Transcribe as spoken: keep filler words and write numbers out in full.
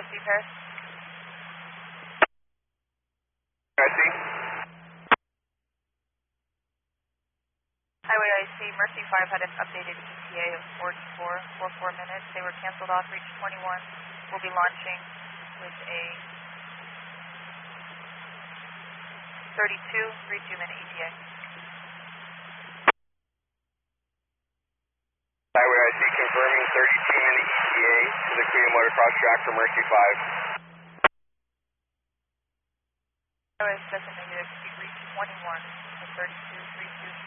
I C pair. I C. Highway I C, Mercy five had an updated E T A of forty-four, forty-four minutes. They were canceled off, reach twenty-one. We'll be launching with a thirty-two, thirty-two minute E T A. Highway I C confirming thirty-two minute E T A to the Queen Motocross track for Mercy five. Highway seven negative, reach twenty-one to thirty-two.